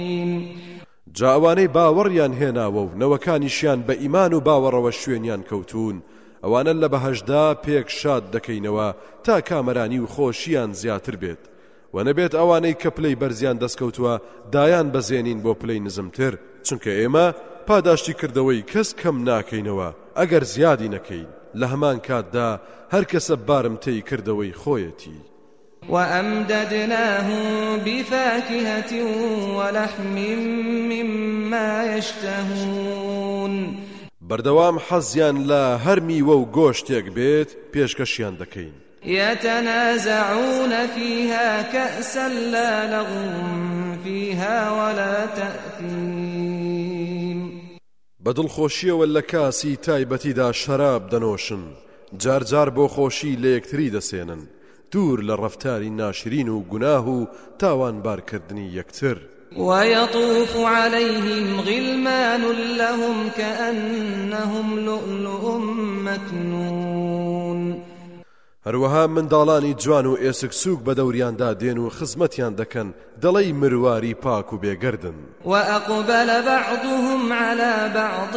جا ئەوانەی باوەڕیان هێناوە و نەوەکانیشیان بە ئیمان و باوەڕەوە شوێنیان کەوتون ئەوانە لە بەهەشدا پێک شاد دەکەینەوە تا کامەرانی و خۆشیان زیاتر بێت و نەبێت ئەوانەی کە پلەی بەرزیان دەستکەوتووە دایان بەزێنین بۆ پلەی نزمتر چونکە ئێمە پاداشتی کردەوەی کەس کەم ناکەینەوە ئەگەر زیادی نەکەین لە هەمان کاتدا هەر کەسە بارمتەی کردەوەی خۆیەتی وأمددناهم بفاكهة ولحم مما يشتهون بەردەوام حەزیان لە هەر میوە و گۆشتێک بێت پێشکەشیان دەکەین يتنازعون فيها كأسا لا لغو فيها ولا تأثيم بەدڵخۆشیەوە لە کاسی تایبەتیدا شەراب دەنۆشن جارجار بۆ خۆشی لە یەکتری دەسێنن دوور لە ڕەفتاری ناشرین و گوناه و تاوانبارکردنی یەکتر ويطوف عليهم غلمان لهم كأنهم لؤلؤ مكنون هەروەها منداڵانی جوان و ئێسک سووک بە دەوریاندا دێن و خزمەتیان دەکەن دەڵێی مرواری پاک و بێگەردن وأقبل بعضهم على بعض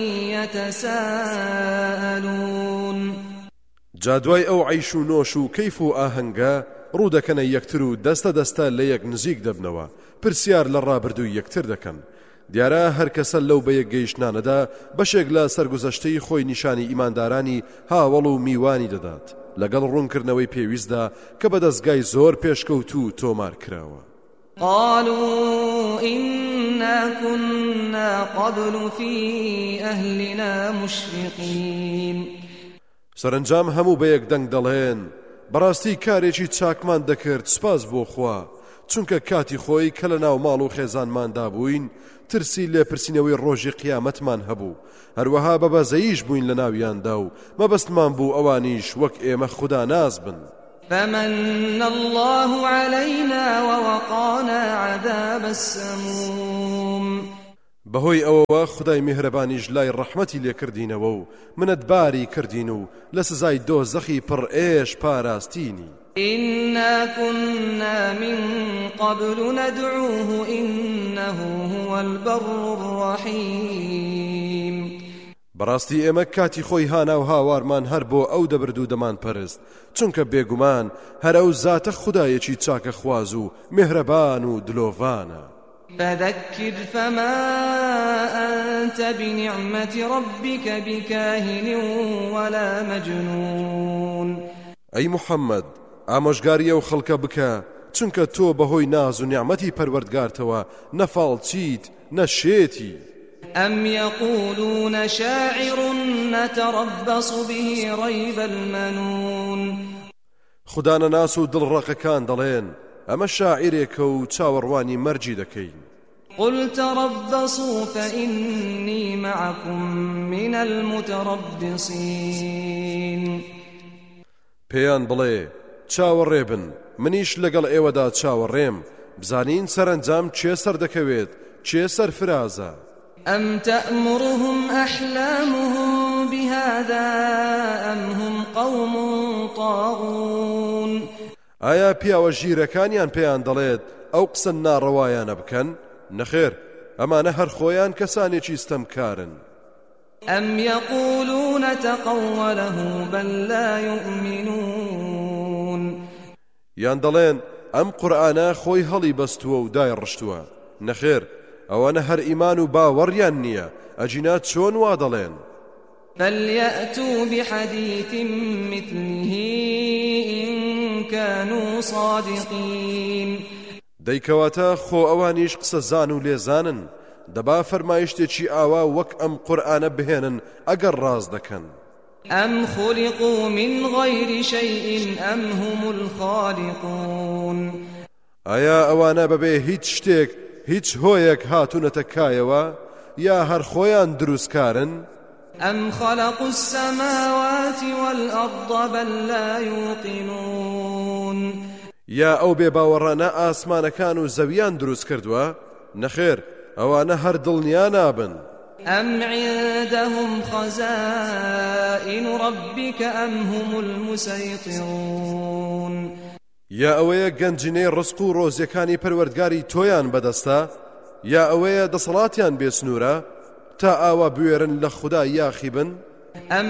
يتساءلون جادوای ئەو عیش و نۆش و کەیف و ئاهەنگە ڕوودەکەنە یەکتر و دەستە دەستە لە یەک نزیک دەبنەوە پرسیار لە ڕابردووی یەکتر دەکەن دیارە هەر کەسە لەو بە یەک گەیشتنانەدا بەشێک لە سەرگوزەشتەی خۆی نیشانی ئیماندارانی هاوڵ و میوانی دەدات لەگەڵ ڕوونکردنەوەی پێویستدا کە بە دەستگای زۆر پێشکەوت و تۆمار کراوە قالوا إنا كنا قبل في أهلنا مشفقين سەرنجام هەموو بە یەک دەنگ دەڵێن بەڕاستی کارێکی چاکمان دەکرد سپاس بۆ خوا چونکە کاتی خۆی کە لە ناو ماڵ و خێزانماندا بووین ترسی لێپرسینەوەی ڕۆژی قیامەتمان هەبوو هەروەها بە بەزەییش بووین لە ناویاندا و مەبەستمان بوو ئەوانیش وەک ئێمە خوددا ناز بن فمن الله علينا ووقانا عذاب السموم بەهۆی ئەوەوە خدای میهرەبانیش لای ڕەحمەتی لێکردینەوە و منەتباری کردین و لە سزای دۆزەخی پڕ ئێش پاراستینی إنا كنا من قبل ندعوه إنه هو البر الرحيم بەڕاستی ئێمە کاتی خۆی هانا و هاوارمان هەر بۆ ئەو دەبرد و دەمان پەرست چونکە بێگومان هەر ئەو زاتە خودایەکی چاکە خواز و میهرەبان و دلۆڤانە فذكر فما أنت بنعمة ربك بكاهن ولا مجنون أي محمد ئامۆژگاریە و خەڵکە بکە چونکە تۆ بەهۆی ناز و نیعمەتی پەروەردگارتەوە نەفاڵچیت نەشێتی أم يقولون شاعر نتربص به ريب المنون خودانە ناس و دڵڕەقەکان دەڵێن ئەمە شاعیرێکە و چاوەڕوانی مەرجی دەکەین قل تربصوا فإني معكم من المتربصين پێیان بڵێ چاوەڕێ بن منیش لەگەڵ ئێوەدا چاوەڕێم بزانین سەرنجام چێ سەر دەکەوێت چێ سەرفرازە أم تأمرهم أحلامهم بهذا أم هم قوم طاغون ئایا پیاوە ژیرەکانیان پێیان دەڵێت ئەو قسە ناڕەوایانە بکەن نەخێر ئەمانە هەر خۆیان کەسانێکی ستەمکارن أم يقولون تقوله بل لا يؤمنون یان دەڵێن ئەم قورئانە خۆی هەڵی بەستووە و دای ڕشتووە نەخێر ئەوانە هەر ئیمان و باوەڕیان نییە ئەجینا چۆن وا دەڵێن فليأتوا بحديث مثله إن كانوا صادقين دەیکەواتە خۆ ئەوانیش قسە زان و لێزانن دەبا فەرمایشتێکی ئاوا وەک ئەم قورئانە بهێنن ئەگەر ڕاز دەکەن أم خلقوا من غير شيء أم هم الخالقون ئایا ئەوانە بەبێ هیچ شتێک هیچ هۆیەک هاتوونەتە کایەوە یا هەر خۆیان دروستکارن أم خلقوا السماوات والأرض بل لا يوقنون یا ئەو بێباوەڕانە ئاسمانەکان و زەویان دروست کردووە نەخێر ئەوانە هەر دڵنیا نابن أم عندهم خزائن ربك أم هم المسيطرون یا ئەوەیە گەنجینەی ڕزق و ڕۆزیەکانی پەروەردگاری تۆیان بەدەستە یا ئەوەیە دەسەڵاتیان بێسنوورە تا ئاوا بوێرن لە خوددا یاخی بن؟